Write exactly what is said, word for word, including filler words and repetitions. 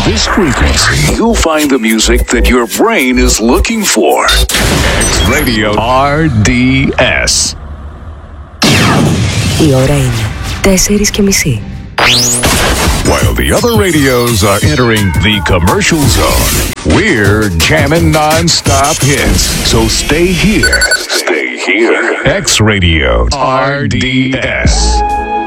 this frequency, you'll find the music that your brain is looking for. X Radio R D S. Η ώρα είναι τέσσερις και μισή. While the other radios are entering the commercial zone, we're jamming non-stop hits. So stay here. Stay here. X Radio R D S.